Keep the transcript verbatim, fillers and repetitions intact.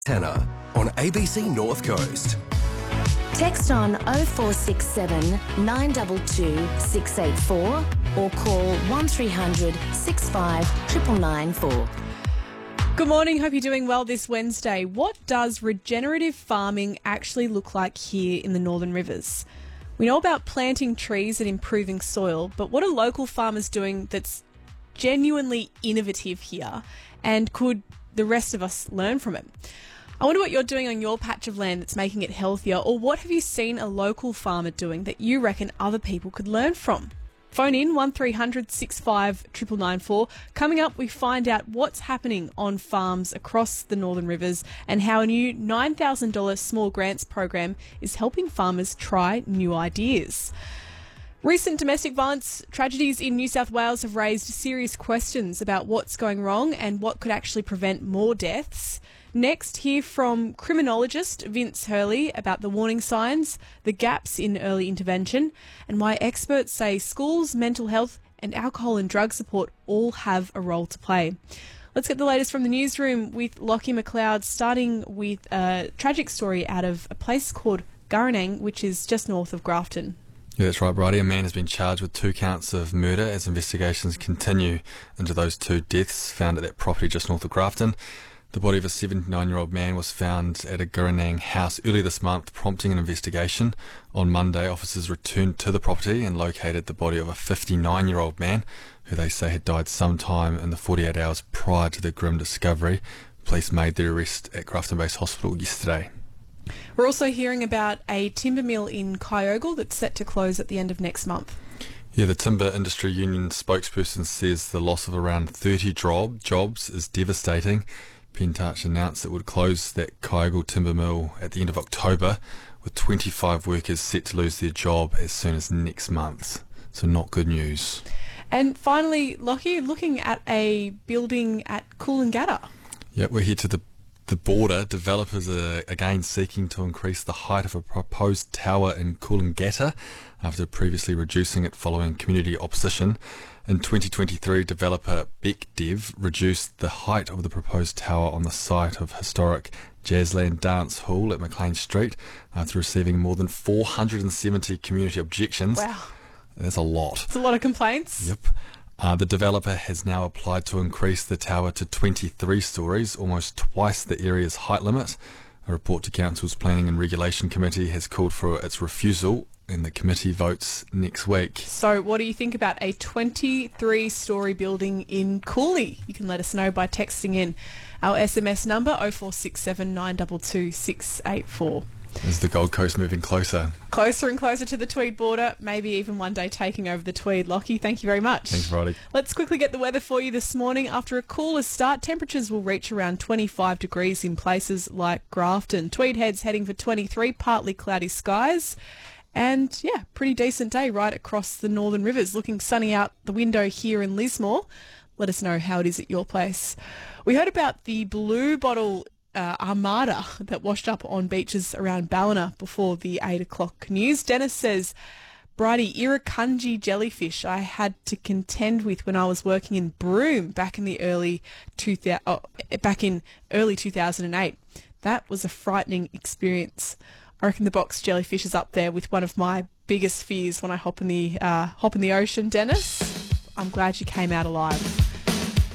Tanner on A B C North Coast. Text on oh four six seven, nine two two, six eight four or call one three hundred, six five, nine nine nine four. Good morning. Hope you're doing well this Wednesday. What does regenerative farming actually look like here in the Northern Rivers? We know about planting trees and improving soil, but what are local farmers doing that's genuinely innovative here, and could the rest of us learn from it? I wonder what you're doing on your patch of land that's making it healthier, or what have you seen a local farmer doing that you reckon other people could learn from? Phone in one three hundred, six five, nine nine nine four. Coming up, we find out what's happening on farms across the Northern Rivers and how a new nine thousand dollars small grants program is helping farmers try new ideas. Recent domestic violence tragedies in New South Wales have raised serious questions about what's going wrong and what could actually prevent more deaths. Next, hear from criminologist Vince Hurley about the warning signs, the gaps in early intervention, and why experts say schools, mental health and alcohol and drug support all have a role to play. Let's get the latest from the newsroom with Lockie McLeod, starting with a tragic story out of a place called Gurranang, which is just north of Grafton. Yeah, that's right, Bridie. A man has been charged with two counts of murder as investigations continue into those two deaths found at that property just north of Grafton. The body of a seventy-nine-year-old man was found at a Gurranang house early this month, prompting an investigation. On Monday, officers returned to the property and located the body of a fifty-nine-year-old man, who they say had died sometime in the forty-eight hours prior to the grim discovery. Police made their arrest at Grafton-based hospital yesterday. We're also hearing about a timber mill in Kyogle that's set to close at the end of next month. Yeah, the Timber Industry Union spokesperson says the loss of around thirty job, jobs is devastating. Pentouch announced it would close that Kyogle timber mill at the end of October, with twenty-five workers set to lose their job as soon as next month. So not good news. And finally, Lockie, looking at a building at Coolangatta. Yeah, we're here to the the border. Developers are again seeking to increase the height of a proposed tower in Coolangatta after previously reducing it following community opposition. In twenty twenty-three, developer BeckDev reduced the height of the proposed tower on the site of historic Jazzland Dance Hall at McLean Street after receiving more than four hundred seventy community objections. Wow. That's a lot. It's a lot of complaints. Yep. Uh, the developer has now applied to increase the tower to twenty-three stories, almost twice the area's height limit. A report to Council's Planning and Regulation Committee has called for its refusal, and the committee votes next week. So what do you think about a twenty-three storey building in Cooley? You can let us know by texting in our S M S number oh four six seven, nine two two, six eight four. Is the Gold Coast moving closer? Closer and closer to the Tweed border, maybe even one day taking over the Tweed. Lockie, thank you very much. Thanks, Roddy. Let's quickly get the weather for you this morning. After a cooler start, temperatures will reach around twenty-five degrees in places like Grafton. Tweed Head's heading for twenty-three, partly cloudy skies. And, yeah, pretty decent day right across the Northern Rivers. Looking sunny out the window here in Lismore. Let us know how it is at your place. We heard about the blue bottle Uh, armada that washed up on beaches around Ballina before the eight o'clock news. Dennis says, Bridie, irukandji jellyfish I had to contend with when I was working in Broome back in the early two thousand, oh, back in early two thousand eight. That was a frightening experience. I reckon the box jellyfish is up there with one of my biggest fears when I hop in the uh, hop in the ocean. Dennis, I'm glad you came out alive.